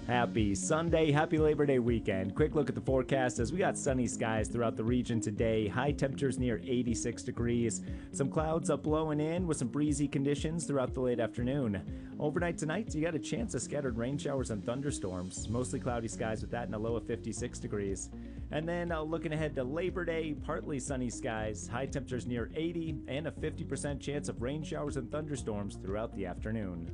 Happy Sunday, happy Labor Day weekend. Quick look at the forecast as we got sunny skies throughout the region today. High temperatures near 86 degrees. Some clouds up blowing in with some breezy conditions throughout the late afternoon. Overnight tonight, you got a chance of scattered rain showers and thunderstorms. Mostly cloudy skies with that and a low of 56 degrees. And then looking ahead to Labor Day, partly sunny skies, high temperatures near 80, and a 50% chance of rain showers and thunderstorms throughout the afternoon.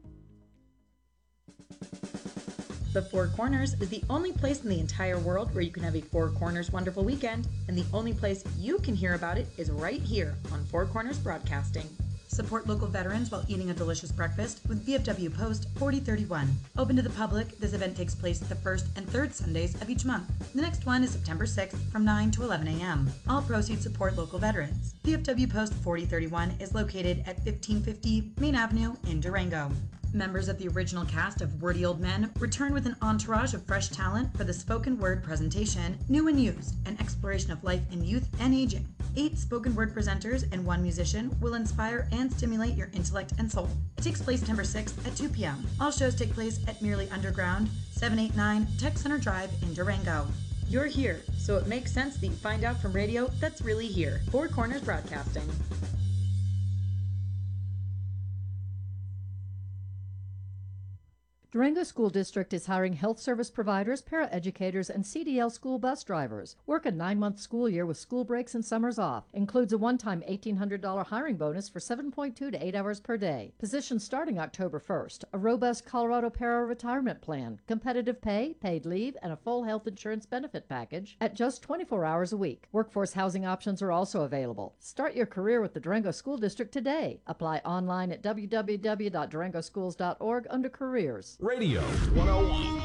The Four Corners is the only place in the entire world where you can have a Four Corners wonderful weekend, and the only place you can hear about it is right here on Four Corners Broadcasting. Support local veterans while eating a delicious breakfast with VFW Post 4031. Open to the public, this event takes place the first and third Sundays of each month. The next one is September 6th from 9 to 11 a.m. All proceeds support local veterans. VFW Post 4031 is located at 1550 Main Avenue in Durango. Members of the original cast of Wordy Old Men return with an entourage of fresh talent for the spoken word presentation, New and Used, an exploration of life in youth and aging. 8 spoken word presenters and 1 musician will inspire and stimulate your intellect and soul. It takes place September 6th at 2 p.m. All shows take place at Merely Underground, 789 Tech Center Drive in Durango. You're here, so it makes sense that you find out from radio that's really here. Four Corners Broadcasting. Durango School District is hiring health service providers, paraeducators, and CDL school bus drivers. Work a 9-month school year with school breaks and summers off. Includes a one-time $1,800 hiring bonus for 7.2 to 8 hours per day. Positions starting October 1st. A robust Colorado para-retirement plan, competitive pay, paid leave, and a full health insurance benefit package at just 24 hours a week. Workforce housing options are also available. Start your career with the Durango School District today. Apply online at www.durangoschools.org under careers. Radio 101.